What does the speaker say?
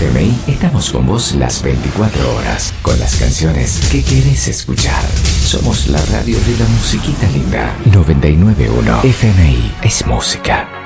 FMI estamos con vos las 24 horas, con las canciones que querés escuchar. Somos la radio de la musiquita linda. 991 FMI es música.